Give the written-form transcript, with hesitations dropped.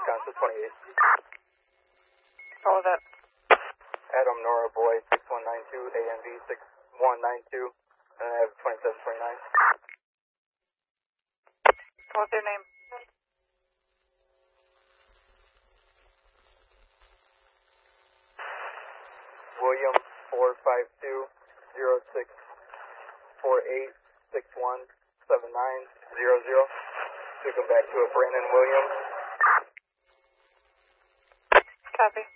Wisconsin 28. What was that? Adam Nora Boy 6192, AMV 6192, and I have 2729. What's their name? William 452-0648-617900. We come back to a Brandon Williams. Copy.